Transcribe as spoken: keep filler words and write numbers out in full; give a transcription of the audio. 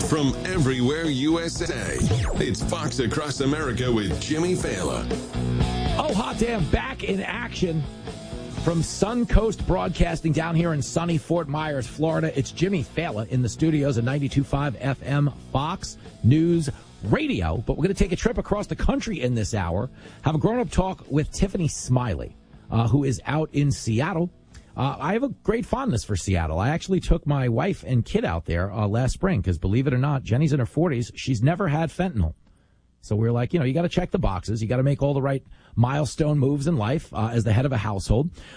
from everywhere U S A. It's Fox Across America with Jimmy Fallon. Oh, hot damn, back in action from Suncoast Broadcasting down here in sunny Fort Myers, Florida. It's Jimmy Fallon in the studios at ninety-two point five F M Fox News Radio. But we're going to take a trip across the country in this hour, have a grown-up talk with Tiffany Smiley, uh, who is out in Seattle. Uh, I have a great fondness for Seattle. I actually took my wife and kid out there uh, last spring because, believe it or not, Jenny's in her forties. She's never had fentanyl. So we were like, you know, you got to check the boxes. You got to make all the right milestone moves in life uh, as the head of a household.